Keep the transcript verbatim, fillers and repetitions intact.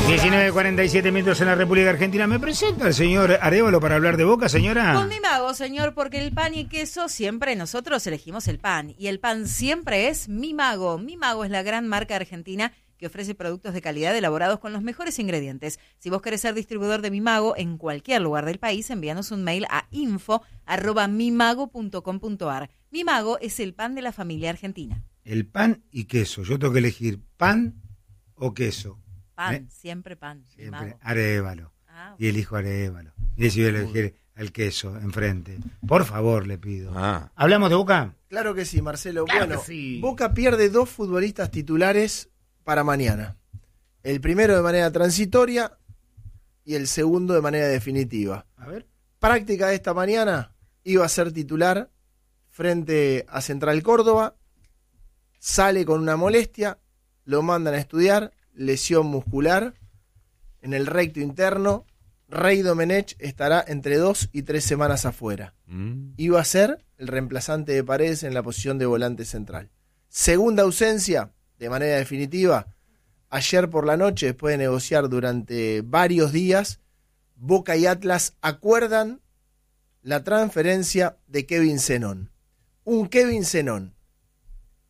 diecinueve cuarenta y siete minutos en la República Argentina. ¿Me presenta el señor Arévalo para hablar de Boca, señora? Con mi mago, señor, porque el pan y queso siempre nosotros elegimos el pan. Y el pan siempre es Mi Mago. Mi Mago es la gran marca argentina que ofrece productos de calidad elaborados con los mejores ingredientes. Si vos querés ser distribuidor de Mi Mago en cualquier lugar del país, envíanos un mail a info arroba mimago punto com punto ar. Mi Mago es el pan de la familia argentina. El pan y queso. Yo tengo que elegir pan o queso. Pan, ¿Eh? siempre pan. Siempre Arévalo. Ah, Y elijo Arévalo. Y si voy a elegir el queso enfrente. Por favor, le pido. Ah. ¿Hablamos de Boca? Claro que sí, Marcelo. Claro bueno, que sí. Boca pierde dos futbolistas titulares para mañana. El primero de manera transitoria y el segundo de manera definitiva. A ver. Práctica de esta mañana, iba a ser titular frente a Central Córdoba, sale con una molestia, lo mandan a estudiar, lesión muscular en el recto interno. Rey Domenech estará entre dos y tres semanas afuera. Mm. Iba a ser el reemplazante de Paredes en la posición de volante central. Segunda ausencia, de manera definitiva, ayer por la noche, después de negociar durante varios días, Boca y Atlas acuerdan la transferencia de Kevin Zenón. Un Kevin Zenón